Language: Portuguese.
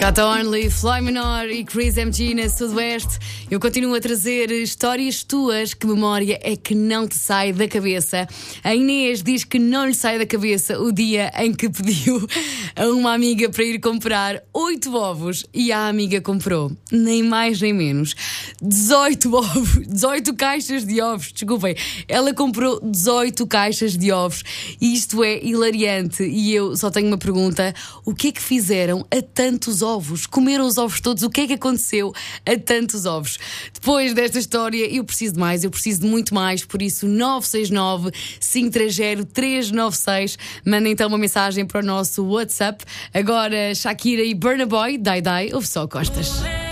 Cata Only, Fly Menor e Chris MG na Sudoeste. Eu continuo a trazer histórias tuas. Que memória é que não te sai da cabeça? A Inês diz que não lhe sai da cabeça o dia em que pediu a uma amiga para ir comprar 8 ovos e a amiga comprou, nem mais nem menos, 18 ovos, 18 caixas de ovos, desculpem. Ela comprou 18 caixas de ovos e isto é hilariante. E eu só tenho uma pergunta: o que é que fizeram a tantos ovos? Comeram os ovos todos? O que é que aconteceu a tantos ovos? Depois desta história eu preciso de mais, eu preciso de muito mais. Por isso 969-530-396. Manda então uma mensagem para o nosso WhatsApp. Agora Shakira e Burna Boy, Die Die, ouve só Costas.